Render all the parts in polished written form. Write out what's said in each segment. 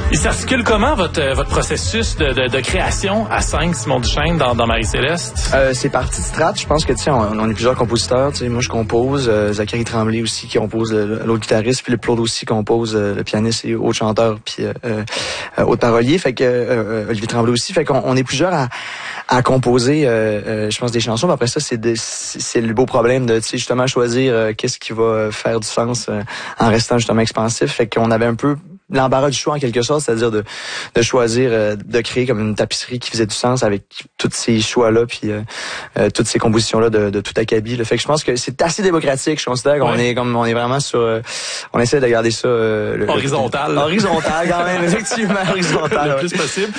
Il s'articule comment votre processus de création à 5, Simon Duchesne, dans Marie-Céleste? C'est parti de strat. Je pense que, tu sais, on est plusieurs compositeurs. Tu sais, moi, je compose. Zachary Tremblay aussi qui compose l'autre guitariste. Philippe Claude aussi compose le pianiste et autre chanteur puis autre parolier. Fait que Olivier Tremblay aussi. Fait qu'on est plusieurs à composer, je pense, des chansons. Mais après ça, c'est le beau problème de, tu sais, justement choisir qu'est-ce qui va faire du sens en restant justement expansif. Fait qu'on avait un peu l'embarras du choix en quelque sorte, c'est-à-dire de choisir de créer comme une tapisserie qui faisait du sens avec tous ces choix-là puis toutes ces compositions-là de tout acabit. Fait que je pense que c'est assez démocratique, je considère qu'on est vraiment sur on essaie de garder ça horizontal quand même, effectivement horizontal le plus possible.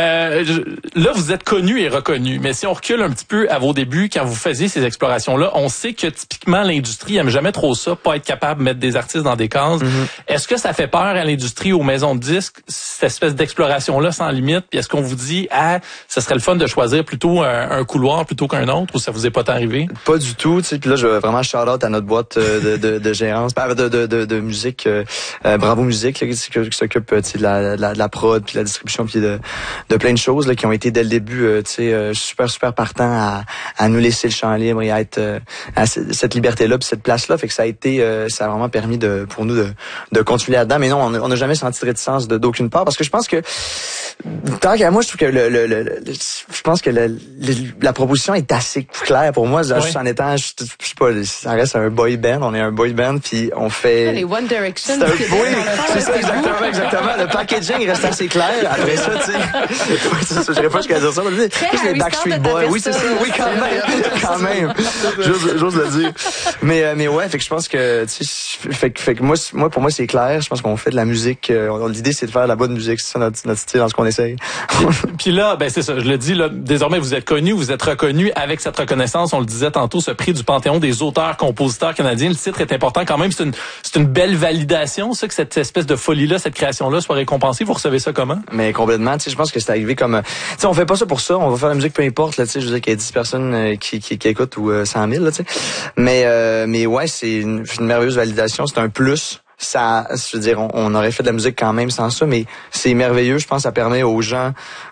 Là vous êtes connu et reconnu, mais si on recule un petit peu à vos débuts quand vous faisiez ces explorations-là, on sait que typiquement l'industrie aime jamais trop ça, pas être capable de mettre des artistes dans des cases. Est-ce que ça fait peur à l'industrie, aux maisons de disques, cette espèce d'exploration-là sans limite? Puis est-ce qu'on vous dit, ça serait le fun de choisir plutôt un couloir plutôt qu'un autre, ou ça vous est pas tant arrivé? Pas du tout, tu sais. Puis là, je veux vraiment shout-out à notre boîte de gérance, de musique, Bravo Musique, là, qui s'occupe de la prod, puis de la distribution, puis de plein de choses là, qui ont été dès le début, tu sais, super partant à nous laisser le champ libre et à être à cette liberté-là, puis cette place-là. Fait que ça a vraiment permis pour nous de continuer là-dedans. Mais non, on n'a jamais senti de réticence d'aucune part, parce que je pense que tant qu'à moi, je trouve que je pense que la proposition est assez claire pour moi. Juste en étant, je sais pas, ça reste un boy band. On est un boy band, puis on fait les One Direction. C'est ça, exactement. Le packaging reste assez clair. Après ça, tu sais, je dirais pas jusqu'à dire ça. Plus les Backstreet Boys. Oui, c'est ça. Oui, quand même. J'ose le dire. Mais ouais, fait que je pense que, tu sais, fait que moi, pour moi, c'est clair. Je pense qu'on fait de la musique. L'idée, c'est de faire de la bonne musique. C'est ça notre style, dans ce qu'on essaye. Puis là, ben c'est ça, je le dis, là, désormais, vous êtes connu, vous êtes reconnu avec cette reconnaissance. On le disait tantôt, ce prix du Panthéon des auteurs-compositeurs canadiens. Le titre est important quand même. C'est une belle validation, ça, que cette espèce de folie-là, cette création-là soit récompensée. Vous recevez ça comment? Mais complètement. Tu sais, je pense que c'est arrivé comme, tu sais, on fait pas ça pour ça. On va faire la musique peu importe, là, tu sais. Je veux dire qu'il y a 10 personnes qui écoutent ou 100 000, là, tu sais. Mais ouais, c'est une merveilleuse validation. C'est un plus. Ça, je veux dire, on aurait fait de la musique quand même sans ça, mais c'est merveilleux. Je pense que ça permet aux gens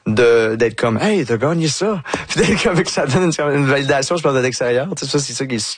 d'être comme, hey, t'as gagné ça. Puis d'être comme que ça donne une validation, je pense, de l'extérieur. Tu sais, ça, c'est ça qui